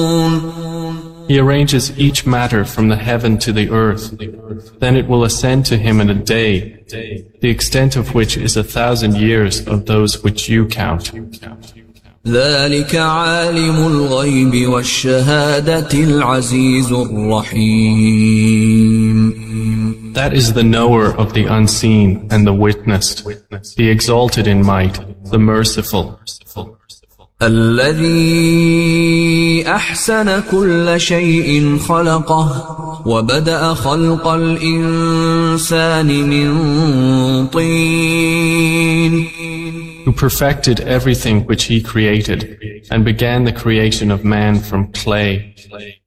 He arranges each matter from the heaven to the earth. Then it will ascend to him in a day, the extent of which is 1,000 years of those which you count. ذلك عالم الغيب والشهادة العزيز الرحيم. That is the knower of the unseen and the witnessed, the exalted in might, the merciful. الذي أحسن كل شيء خلقه وبدأ خلق الإنسان من طين. Who perfected everything which he created and began the creation of man from clay.